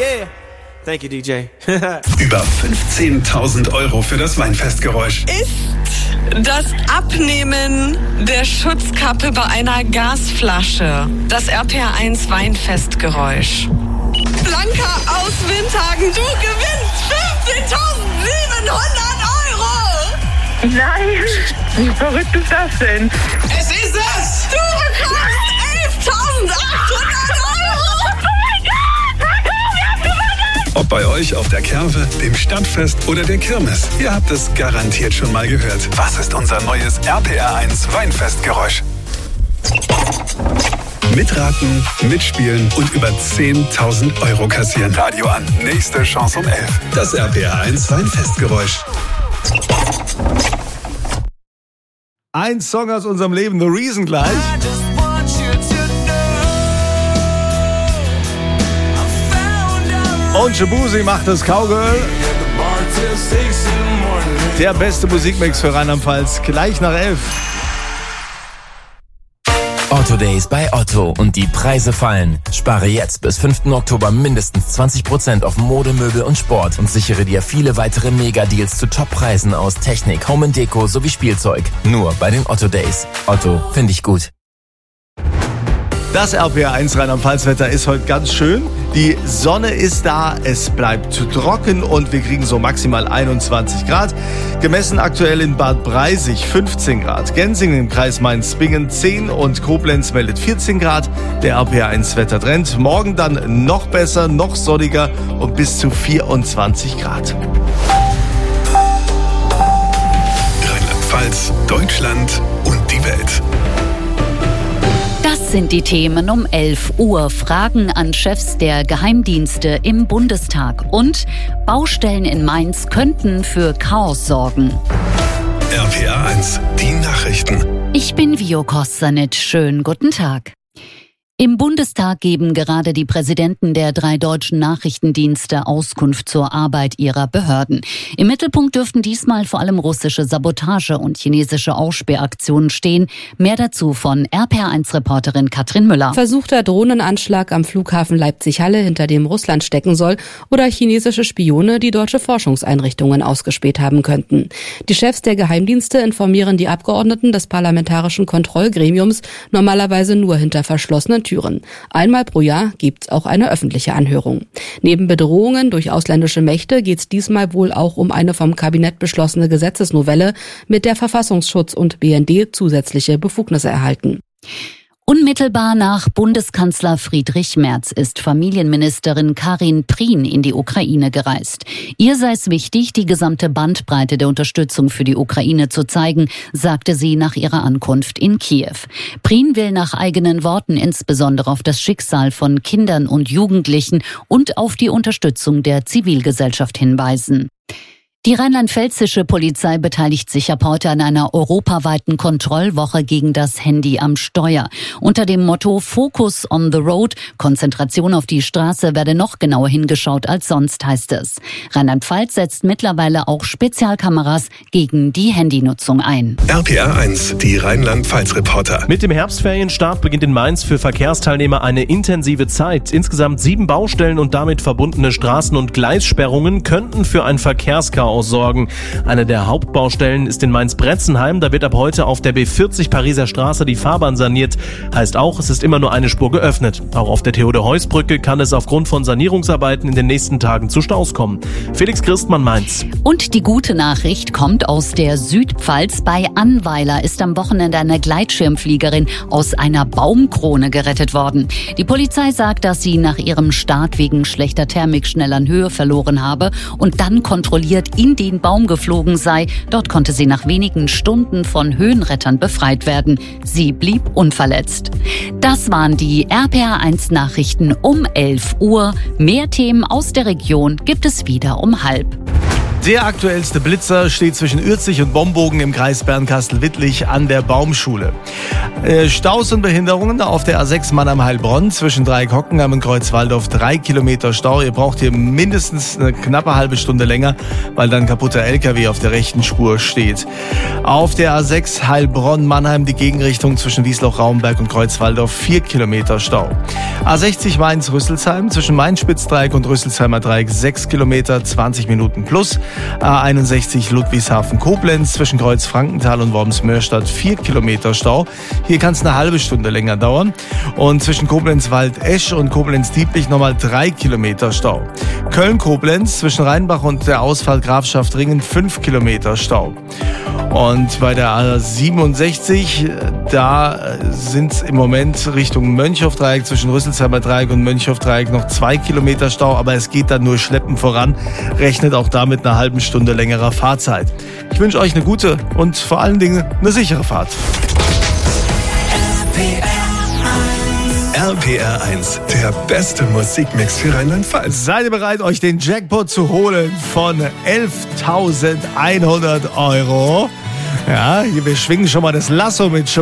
Yeah. Thank you, DJ. Über 15.000 € für das Weinfestgeräusch. Ist das Abnehmen der Schutzkappe bei einer Gasflasche das RPR1 Weinfestgeräusch. Blanca aus Windhagen, du gewinnst 15.700 €! Nein, wie verrückt ist das denn? Es ist es! Du bekommst 11.800 €! Ob bei euch auf der Kerwe, dem Stadtfest oder der Kirmes, ihr habt es garantiert schon mal gehört. Was ist unser neues RPR1 Weinfestgeräusch? Mitraten, mitspielen und über 10.000 € kassieren. Radio an. Nächste Chance um 11. Das RPR1 Weinfestgeräusch. Ein Song aus unserem Leben, The Reason gleich. Und Shabuzi macht das Cowgirl. Der beste Musikmix für Rheinland-Pfalz, gleich nach 11. Otto Days bei Otto und die Preise fallen. Spare jetzt bis 5. Oktober mindestens 20% auf Mode, Möbel und Sport und sichere dir viele weitere Mega-Deals zu Top-Preisen aus Technik, Home & Deko sowie Spielzeug. Nur bei den Otto Days. Otto, finde ich gut. Das RPR1 Rheinland-Pfalz-Wetter ist heute ganz schön. Die Sonne ist da, es bleibt trocken und wir kriegen so maximal 21 Grad. Gemessen aktuell in Bad Breisig 15 Grad. Gensingen im Kreis Mainz-Bingen 10 und Koblenz meldet 14 Grad. Der RPR1 Wettertrend. Morgen dann noch besser, noch sonniger und bis zu 24 Grad. Rheinland-Pfalz, Deutschland und die Welt. Das sind die Themen um 11 Uhr. Fragen an Chefs der Geheimdienste im Bundestag. Und Baustellen in Mainz könnten für Chaos sorgen. RPR1, die Nachrichten. Ich bin Vio Kostanic. Schönen guten Tag. Im Bundestag geben gerade die Präsidenten der 3 deutschen Nachrichtendienste Auskunft zur Arbeit ihrer Behörden. Im Mittelpunkt dürften diesmal vor allem russische Sabotage und chinesische Aussperraktionen stehen. Mehr dazu von RPR1-Reporterin Katrin Müller. Versuchter Drohnenanschlag am Flughafen Leipzig-Halle, hinter dem Russland stecken soll, oder chinesische Spione, die deutsche Forschungseinrichtungen ausgespäht haben könnten. Die Chefs der Geheimdienste informieren die Abgeordneten des Parlamentarischen Kontrollgremiums normalerweise nur hinter verschlossenen Türen. Einmal pro Jahr gibt's auch eine öffentliche Anhörung. Neben Bedrohungen durch ausländische Mächte geht's diesmal wohl auch um eine vom Kabinett beschlossene Gesetzesnovelle, mit der Verfassungsschutz und BND zusätzliche Befugnisse erhalten. Unmittelbar nach Bundeskanzler Friedrich Merz ist Familienministerin Karin Prien in die Ukraine gereist. Ihr sei es wichtig, die gesamte Bandbreite der Unterstützung für die Ukraine zu zeigen, sagte sie nach ihrer Ankunft in Kiew. Prien will nach eigenen Worten insbesondere auf das Schicksal von Kindern und Jugendlichen und auf die Unterstützung der Zivilgesellschaft hinweisen. Die rheinland-pfälzische Polizei beteiligt sich ab heute an einer europaweiten Kontrollwoche gegen das Handy am Steuer. Unter dem Motto Focus on the Road, Konzentration auf die Straße, werde noch genauer hingeschaut als sonst, heißt es. Rheinland-Pfalz setzt mittlerweile auch Spezialkameras gegen die Handynutzung ein. RPR1, die Rheinland-Pfalz-Reporter. Mit dem Herbstferienstart beginnt in Mainz für Verkehrsteilnehmer eine intensive Zeit. Insgesamt 7 Baustellen und damit verbundene Straßen- und Gleissperrungen könnten für ein Verkehrschaos sorgen. Eine der Hauptbaustellen ist in Mainz-Bretzenheim. Da wird ab heute auf der B40 Pariser Straße die Fahrbahn saniert. Heißt auch, es ist immer nur eine Spur geöffnet. Auch auf der Theodor-Heuss-Brücke kann es aufgrund von Sanierungsarbeiten in den nächsten Tagen zu Staus kommen. Felix Christmann, Mainz. Und die gute Nachricht kommt aus der Südpfalz. Bei Annweiler ist am Wochenende eine Gleitschirmfliegerin aus einer Baumkrone gerettet worden. Die Polizei sagt, dass sie nach ihrem Start wegen schlechter Thermik schnell an Höhe verloren habe und dann kontrolliert in den Baum geflogen sei. Dort konnte sie nach wenigen Stunden von Höhenrettern befreit werden. Sie blieb unverletzt. Das waren die RPR1 Nachrichten um 11 Uhr. Mehr Themen aus der Region gibt es wieder um 12:30. Der aktuellste Blitzer steht zwischen Ürzig und Bombogen im Kreis Bernkastel-Wittlich an der Baumschule. Staus und Behinderungen auf der A6 Mannheim-Heilbronn zwischen Dreieck-Hockenheim und Kreuzwaldorf 3 Kilometer Stau. Ihr braucht hier mindestens eine knappe halbe Stunde länger, weil dann kaputter LKW auf der rechten Spur steht. Auf der A6 Heilbronn-Mannheim die Gegenrichtung zwischen Wiesloch-Raumberg und Kreuzwaldorf 4 Kilometer Stau. A60 Mainz-Rüsselsheim zwischen Main-Spitzdreieck und Rüsselsheimer Dreieck 6 Kilometer, 20 Minuten plus. A61 Ludwigshafen-Koblenz zwischen Kreuz-Frankenthal und Worms-Mörstadt 4 Kilometer Stau. Hier kann es eine halbe Stunde länger dauern. Und zwischen Koblenz-Wald-Esch und Koblenz-Dieblich nochmal 3 Kilometer Stau. Köln-Koblenz zwischen Rheinbach und der Ausfahrt Grafschaft Ringen 5 Kilometer Stau. Und bei der A67, da sind es im Moment Richtung Mönchhoff-Dreieck zwischen Rüsselsheimer Dreieck und Mönchhoff-Dreieck noch 2 Kilometer Stau, aber es geht dann nur schleppend voran. Rechnet auch damit einer halben Stunde längerer Fahrzeit. Ich wünsche euch eine gute und vor allen Dingen eine sichere Fahrt. RPR 1, der beste Musikmix für Rheinland-Pfalz. Seid ihr bereit, euch den Jackpot zu holen von 11.100 €? Ja, wir schwingen schon mal das Lasso mit